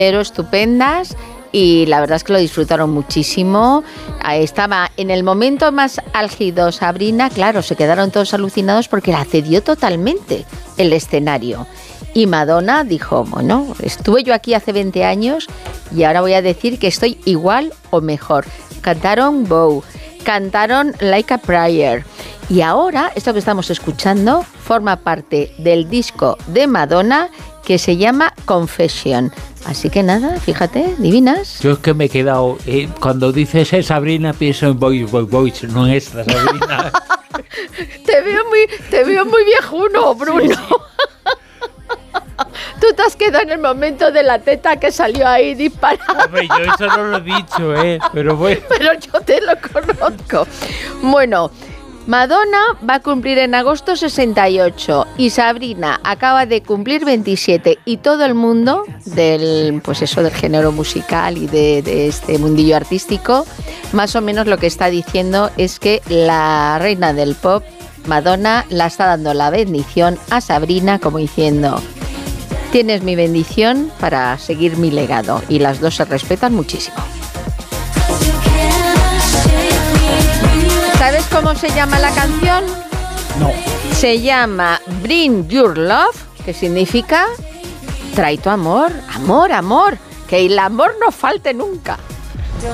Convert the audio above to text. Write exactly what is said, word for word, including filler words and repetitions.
estupendas. Y la verdad es que lo disfrutaron muchísimo. Estaba en el momento más álgido Sabrina, claro, se quedaron todos alucinados porque la cedió totalmente el escenario. Y Madonna dijo, bueno, estuve yo aquí hace veinte años y ahora voy a decir que estoy igual o mejor. Cantaron Bow, cantaron Like a Prayer. Y ahora, esto que estamos escuchando forma parte del disco de Madonna que se llama Confession. Así que nada, fíjate, divinas. Yo es que me he quedado, eh, cuando dices eh, Sabrina, pienso en Voice, Voice, Voice, no en esta Sabrina. te veo muy, te veo muy viejuno, Bruno. Sí, sí. Tú te has quedado en el momento de la teta que salió ahí disparada. Hombre, yo eso no lo he dicho, eh, pero bueno. Pero yo te lo conozco. Bueno, Madonna va a cumplir en agosto sesenta y ocho y Sabrina acaba de cumplir veintisiete y todo el mundo del, pues eso, del género musical y de, de este mundillo artístico, más o menos lo que está diciendo es que la reina del pop, Madonna, la está dando la bendición a Sabrina como diciendo, tienes mi bendición para seguir mi legado, y las dos se respetan muchísimo. ¿Sabes cómo se llama la canción? No. Se llama Bring Your Love, que significa trae tu amor, amor, amor, que el amor no falte nunca.